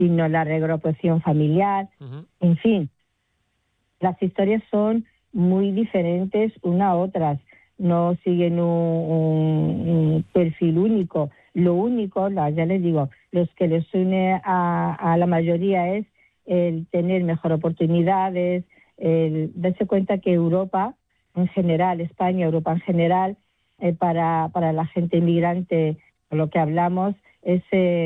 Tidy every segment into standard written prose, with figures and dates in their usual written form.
sino la reagrupación familiar. En fin, las historias son muy diferentes unas a otras, no siguen un perfil único. Lo único, ya les digo, los que les une a la mayoría es el tener mejor oportunidades, el darse cuenta que Europa en general, España, Europa en general, para la gente inmigrante, lo que hablamos es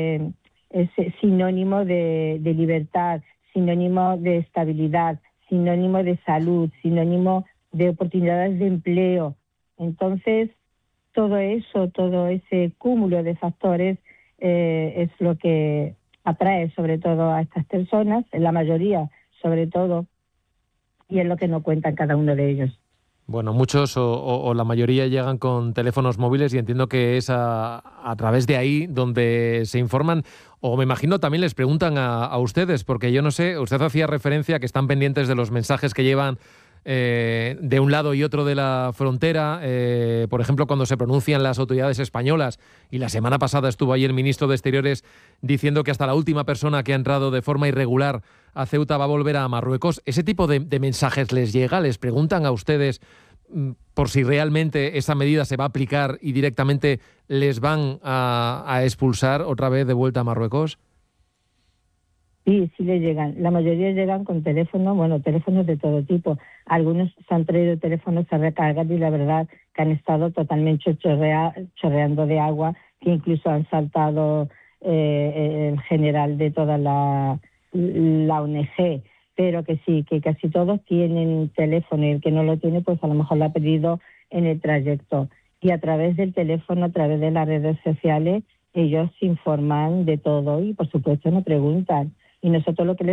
sinónimo de libertad, sinónimo de estabilidad, sinónimo de salud, sinónimo de oportunidades de empleo. Entonces, todo eso, todo ese cúmulo de factores es lo que atrae sobre todo a estas personas, en la mayoría sobre todo, y es lo que no cuentan cada uno de ellos. Bueno, muchos o la mayoría llegan con teléfonos móviles y entiendo que es a través de ahí donde se informan, o me imagino también les preguntan a ustedes, porque yo no sé, usted hacía referencia a que están pendientes de los mensajes que llevan de un lado y otro de la frontera, por ejemplo, cuando se pronuncian las autoridades españolas, y la semana pasada estuvo ahí el ministro de Exteriores diciendo que hasta la última persona que ha entrado de forma irregular a Ceuta va a volver a Marruecos. ¿Ese tipo de mensajes les llega? ¿Les preguntan a ustedes por si realmente esa medida se va a aplicar y directamente les van a expulsar otra vez de vuelta a Marruecos? Sí, sí le llegan. La mayoría llegan con teléfonos, teléfonos de todo tipo. Algunos se han traído teléfonos a recargar y la verdad que han estado totalmente chorreando de agua, que incluso han saltado el general de toda la ONG. Pero que sí, que casi todos tienen teléfono y el que no lo tiene, pues a lo mejor lo ha perdido en el trayecto. Y a través del teléfono, a través de las redes sociales, ellos se informan de todo y por supuesto no preguntan. Y nosotros lo que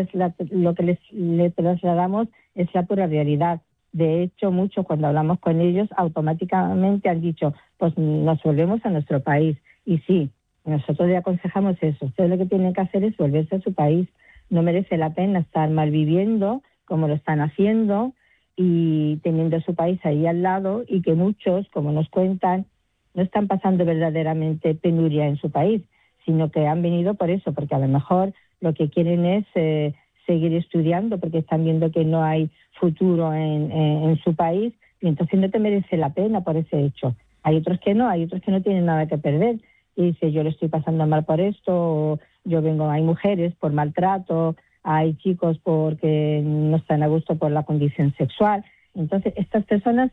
les trasladamos es la pura realidad. De hecho, muchos cuando hablamos con ellos automáticamente han dicho, pues nos volvemos a nuestro país. Y sí, nosotros le aconsejamos eso. Ustedes lo que tienen que hacer es volverse a su país. No merece la pena estar malviviendo como lo están haciendo y teniendo su país ahí al lado, y que muchos, como nos cuentan, no están pasando verdaderamente penuria en su país, sino que han venido por eso, porque a lo mejor lo que quieren es seguir estudiando porque están viendo que no hay futuro en su país, y entonces no te merece la pena por ese hecho. Hay otros que no tienen nada que perder y dice, yo lo estoy pasando mal por esto, o hay mujeres por maltrato, hay chicos porque no están a gusto por la condición sexual. Entonces estas personas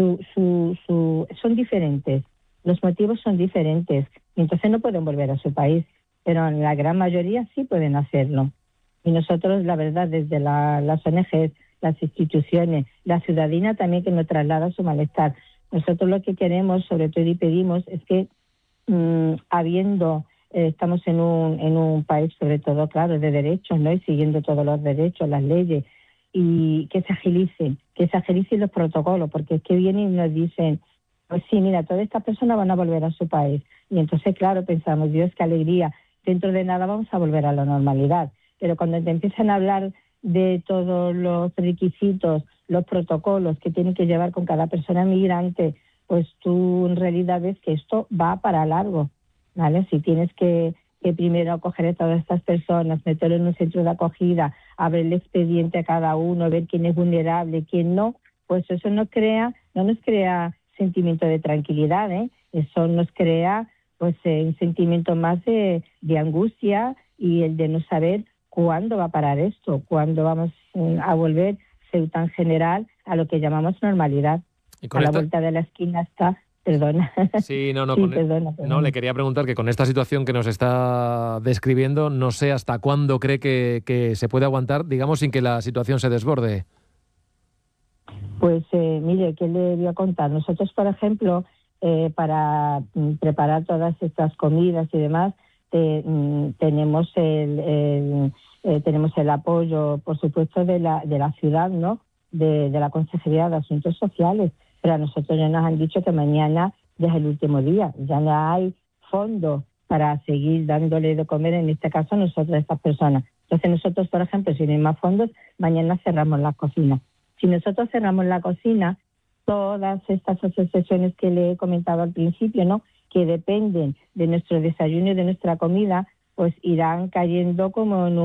son diferentes, los motivos son diferentes, y entonces no pueden volver a su país, pero la gran mayoría sí pueden hacerlo. Y nosotros, la verdad, desde las ONGs, las instituciones, la ciudadanía también que nos traslada su malestar. Nosotros lo que queremos, sobre todo, y pedimos, es que estamos en un país, sobre todo, claro, de derechos, ¿no? Y siguiendo todos los derechos, las leyes, y que se agilicen los protocolos, porque es que vienen y nos dicen, pues sí, mira, todas estas personas van a volver a su país. Y entonces, claro, pensamos, Dios, qué alegría, dentro de nada vamos a volver a la normalidad. Pero cuando te empiezan a hablar de todos los requisitos, los protocolos que tienen que llevar con cada persona migrante, pues tú en realidad ves que esto va para largo, ¿vale? Si tienes que primero acoger a todas estas personas, meterlo en un centro de acogida, abrir el expediente a cada uno, ver quién es vulnerable, quién no, pues eso no nos crea sentimiento de tranquilidad, ¿eh? Eso nos crea pues un sentimiento más de angustia, y el de no saber cuándo va a parar esto, cuándo vamos a volver, Ceuta en general, a lo que llamamos normalidad. A la vuelta de la esquina está, perdona. Sí, no, sí, perdona. No, le quería preguntar que con esta situación que nos está describiendo, no sé hasta cuándo cree que se puede aguantar, digamos, sin que la situación se desborde. Pues mire, ¿qué le voy a contar? Nosotros, por ejemplo, para preparar todas estas comidas y demás, tenemos el apoyo, por supuesto, de la ciudad, ¿no? De la Consejería de Asuntos Sociales. Pero a nosotros ya nos han dicho que mañana ya es el último día, ya no hay fondo para seguir dándole de comer, en este caso, a nosotros, a estas personas. Entonces nosotros, por ejemplo, si no hay más fondos, mañana cerramos las cocinas. Si nosotros cerramos la cocina, todas estas asociaciones que le he comentado al principio, ¿no?, que dependen de nuestro desayuno y de nuestra comida, pues irán cayendo como en